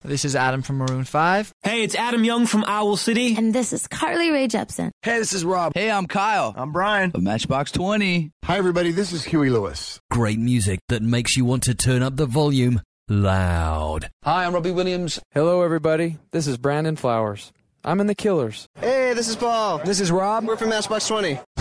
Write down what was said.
This is Adam from Maroon 5. Hey, it's Adam Young from Owl City. And this is Carly Rae Jepsen. Hey, this is Rob. Hey, I'm Kyle. I'm Brian. Of Matchbox 20. Hi, everybody. This is Huey Lewis. Great music that makes you want to turn up the volume loud. Hi, I'm Robbie Williams. Hello, everybody. This is Brandon Flowers. I'm in The Killers. Hey, this is Paul. This is Rob. We're from Matchbox 20.